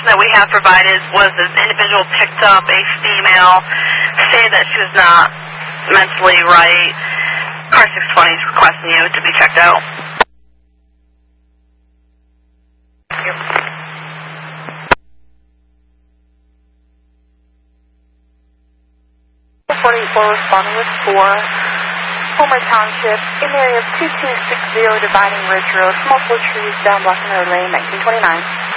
information that we have provided was this individual picked up a female, say that she was not mentally right. Car 620 is requesting you to be checked out. Thank you. 44 responding with 4. Homer Township, in the area of 2260 dividing Ridge Road, multiple trees down blocking the road lane, 1929.